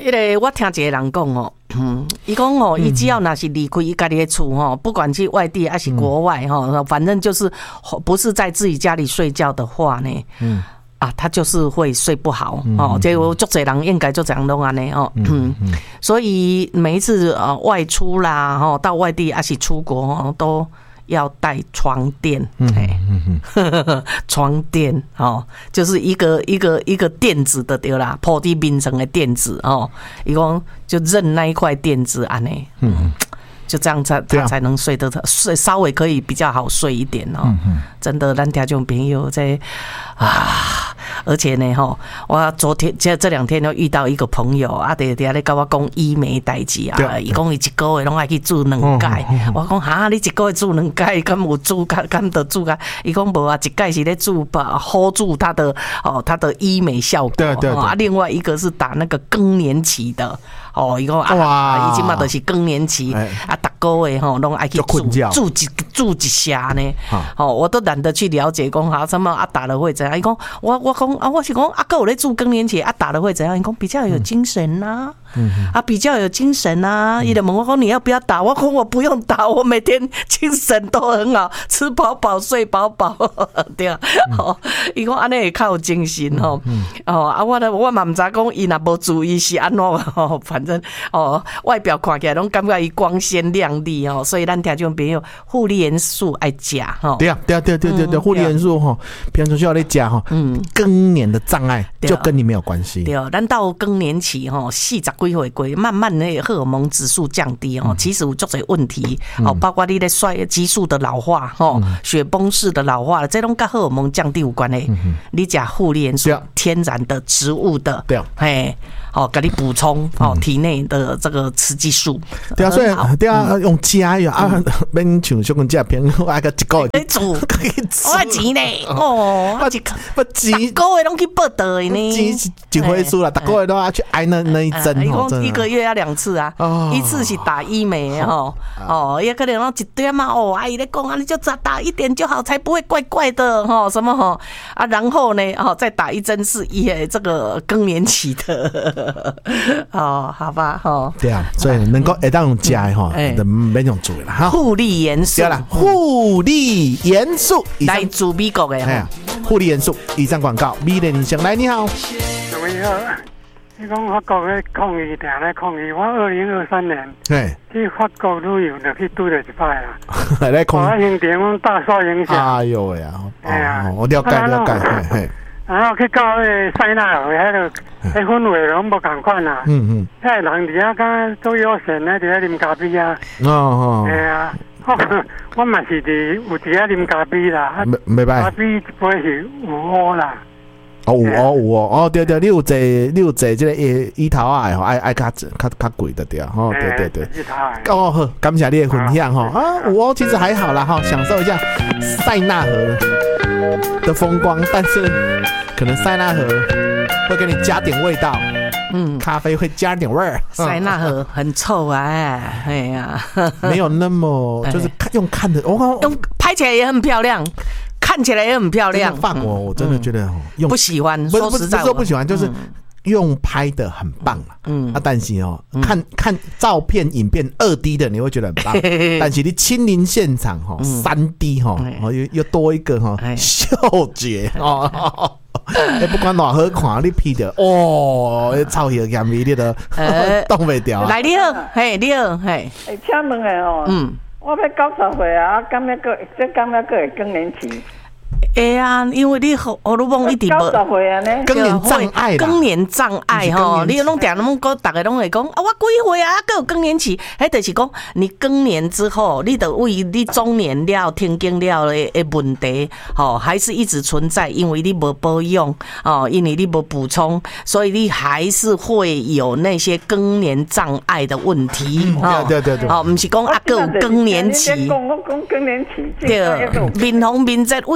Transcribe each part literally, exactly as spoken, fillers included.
迄个我听一个人讲哦，嗯，伊讲哦，伊只要若是离开伊家己的厝吼，不管去外地还是国外吼，嗯、反正就是不是在自己家里睡觉的话呢，嗯。啊，他就是会睡不好、嗯、哦，这我足侪人应该就这样弄安尼哦，嗯，嗯所以每一次呃外出啦，哦，到外地还是出国哦，都要带床垫，嗯嗯嗯、床垫哦，就是一个一个一个垫子的对啦，铺在面上的垫子哦，伊讲就认那一块垫子安尼，嗯。就这样才他才能睡得睡稍微可以比较好睡一点哦，嗯、真的，咱听众朋友在啊，而且呢哈，我昨天这这两天又遇到一个朋友啊，伫伫咧跟我讲医美代志啊，伊讲伊一个月拢爱去住两届，我讲哈，你一个月住两届，敢有住敢敢得住啊？伊讲无啊，一届是咧住把 hold 住他的哦，他的医美效果，对对对啊，另外一个是打那个更年期的。哦，伊讲啊，伊即马就是更年期，欸、啊，逐个月吼拢爱去住住一住一下呢。哦，我都懒得去了解讲哈什么啊打了会怎样？伊讲我我讲啊，我是讲啊，哥有咧住更年期啊打了会怎样？伊讲比较有精神呐、啊。嗯，啊，比较有精神啊！伊就问我讲你要不要打？我讲我不用打，我每天精神都很好，吃饱饱睡饱饱，对啊。哦，伊讲安尼会较有精神吼。哦，啊，我咧我嘛唔知讲伊若无注意是安怎哦，反正哦外表看起来拢感觉伊光鲜亮丽哦，所以咱听众朋友护理元素爱食吼。对啊，对啊，对对对对，护理元素吼，平常需要咧食吼。嗯，更年的障碍就跟你没有关系。对，咱到更年期吼，四十。几岁过，慢慢的荷尔蒙指数降低哦，其实有足侪问题哦，包括你的衰激素的老化哦，血崩式的老化，这拢跟荷尔蒙降低有关系。你讲护理元素，天然的、植物的，对，嘿。哦，给你补充哦，体内的这个雌激素。对啊，所以对啊，用加呀啊，免像小公加片，我个一个月煮，我钱呢？哦，我一不钱，个月拢去报道的呢。钱一回数啦，大个月都要去挨那那一针哦。一个月要两次啊，一次是打医美哦，哦，也可能让一点嘛哦，阿姨在讲啊，你就只打一点就好，才不会怪怪的哈，什么哈啊，然后呢，哦，再打一针是也这个更年期的。哦，好吧，哦，对啊，所以能够会当用食的吼，就免用做啦哈。护理元素，对啦，护理元素来自美国的哈。护理元素，以上广告，美丽人生来，你好。 你好，你讲法国的抗议定咧抗议，我二零二三年去法国旅游就去拄着一摆啦。来抗议，我行程大受影响。哎呦喂啊！哎呀，我了解了解，嘿嘿。然后去到迄塞纳河，迄个迄氛围拢无共款啦。嗯嗯，遐人伫遐敢做悠闲咧，伫遐啉咖啡啊。哦哦。系啊，我我嘛是伫有伫遐啉咖啡啦。没没办法。咖啡一杯是五欧啦。哦有哦有哦哦对对，你有坐你有坐这个伊伊头啊吼，爱爱较较较贵的对吼，对对对。伊头啊。哦好，感谢你的分享吼啊五欧其实还好啦哈，享受一下塞纳河的风光，但是。可能塞纳河会给你加点味道，嗯，咖啡会加点味儿。塞纳河很臭啊，哎呀，没有那么就是看用看的，我用拍起来也很漂亮，看起来也很漂亮。法国我真的觉得用不喜欢，说实在，不是不喜欢，就是用拍的很棒了，嗯啊，但是哦，看看照片、影片二 D 的你会觉得很棒，但是你亲临现场哈，三 D 哈，又又多一个哈嗅觉哦。欸、不管偌好看，你拍着哦，臭血咸味你都挡袂掉。来你好，嘿你好，嘿。哎，请问诶哦，嗯，我要九十岁啊，敢要个，这敢要个会更年期？会啊，因为你荷尔蒙一直无更年障碍，更年障碍吼，你拢定拢讲，大家拢会讲啊，我几岁啊，还有更年期，迄就是讲你更年之后，你的为你中年了、停经了的的问题，吼，还是一直存在，因为你无保养哦，因为你无补充，所以你还是会有那些更年障碍的问题。哦，对对对，哦，不是讲啊，还有更年期，讲我讲更年期，对，面红面热、畏寒畏。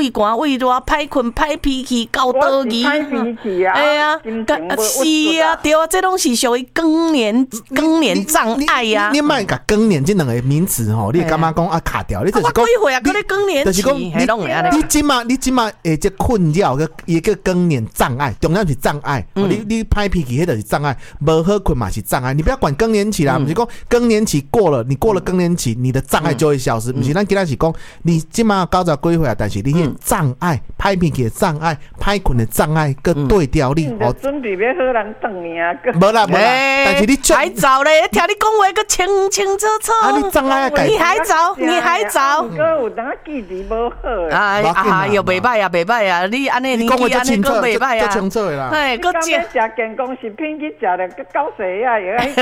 胃热、歹困、歹脾气、高多疑。 歹脾气啊！ 哎呀，是啊，对啊，这拢是属于更年更年障碍呀。 你莫甲更年这两个名词吼，你感觉讲啊卡掉？你就是讲， 我几岁啊？你更年期， 你你即马你即马诶，这困扰个一个更年障碍，重点是障碍。你你歹脾气，迄就是障碍；无好困嘛是障碍。你不要管更年期啦，不是讲更年期过了，你过了更年期，你的障碍就会消失。不是，咱今仔是讲，你即马九十几岁啊，但是你迄障碍、歹脾气的障碍、歹困的障碍，个对调你。 我准备要好人等你啊！ 无啦无啦，但是你还早咧，听你讲话个清清楚楚。 啊，你障碍改， 你还早，你还早。 哥有当记忆无好。 哎啊，又袂歹啊，袂歹啊！你安尼年纪安尼个袂歹啊， 清楚的啦。 哎，个食食健康食品去食了，个高血压也爱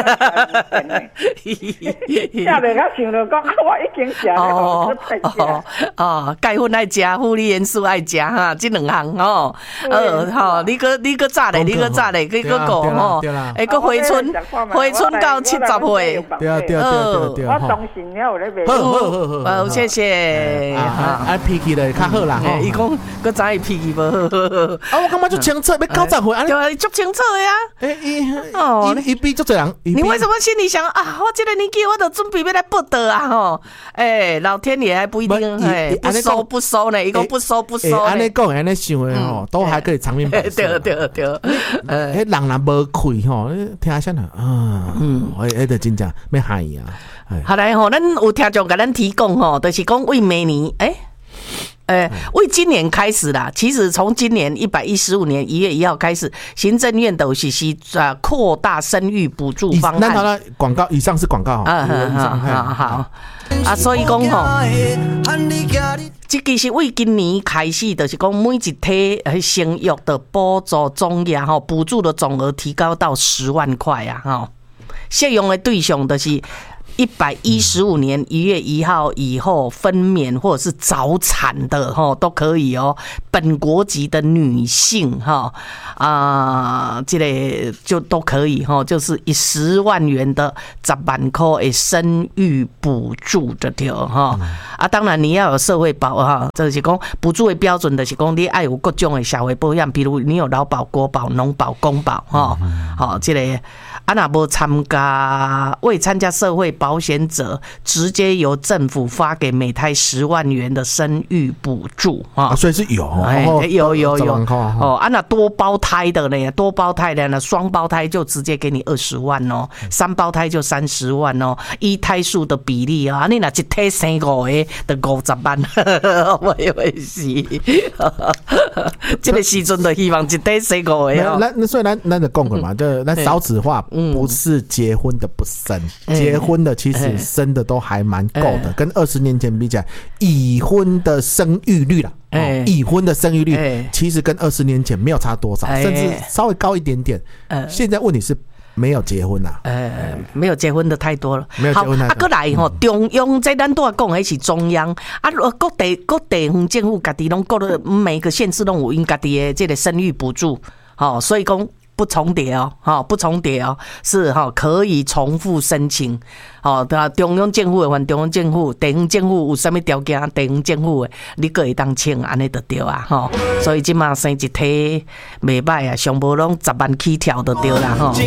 食了，我想着讲，我已经食了， 哦哦哦，钙粉爱食，负离元素爱食哈，这两项哦。呃，吼，你个你个早咧，你个早咧，去个讲吼，哎，个回春回春到七十岁。 对啊对啊对啊对啊。 我当心了咧， 好好好好， 好谢谢。 啊，脾气咧较好啦。 伊讲个早伊脾气无好。 啊，我感觉足清楚，要九十岁， 对啊，足清楚的呀。 哎，伊哦，伊比足侪人。 你为什么心里想啊？我这个年纪，我都准备要来报道啊！吼，哎，老天爷还不一定，哎，不收不收呢，伊讲不收不收。 安尼讲，安尼想的吼，都还可以长命百岁。 对对对， 呃，迄人若无气吼，听下呢，啊，嗯，迄个真正要害伊啊。 好来吼，咱有听众甲咱提供吼，就是讲为明年，哎。呃，为今年开始啦，其实从今年一百一十五年一月一号开始，行政院都是是啊扩大生育补助方案。 那好了，广告以上是广告哈。 嗯，好好好啊，所以讲吼，这其实为今年开始，就是讲每一体生育的补助总额吼，补助的总额提高到十万块啊，吼，适用的对象就是一百一十五年一月一号以后分娩或者是早产的哈都可以哦，本国籍的女性哈啊，这个就都可以哈，就是以十万元的十万块的生育补助的条哈啊，当然你要有社会保哈，就是讲补助的标准就是讲你爱有各种的社会保险，比如你有劳保、国保、农保、公保哈，好这个。啊，若无参加未参加社会保险者，直接由政府发给每胎十万元的生育补助啊， 所以是有， 哎，有有有哦。啊，那多胞胎的呢？多胞胎的呢？双胞胎就直接给你二十万哦，三胞胎就三十万哦，依胎数的比例啊，你若一胎生五个，就五十万，我以为是，这个时阵就希望一胎生五个哦。 那所以咱咱就讲过嘛，就咱少子化。不是结婚的不生，结婚的其实生的都还蛮够的，跟二十年前比起来，已婚的生育率啦，已婚的生育率其实跟二十年前没有差多少，甚至稍微高一点点。现在问题是没有结婚啦， 呃，没有结婚的太多了， 没有结婚太多。 啊，过来吼，中央在咱都要讲的是中央啊，各地各地方政府家己拢各个每个县市拢有因家己的这个生育补助，好，所以讲。不重叠哦，哈，不重叠哦，是哈，可以重复申请，哦，对啊，中央政府的还中央政府，地方政府有啥物条件，地方政府的你个会当请，安尼就对啊，哈，所以即马生一体袂歹啊，上无拢十万起跳就对啦，哈。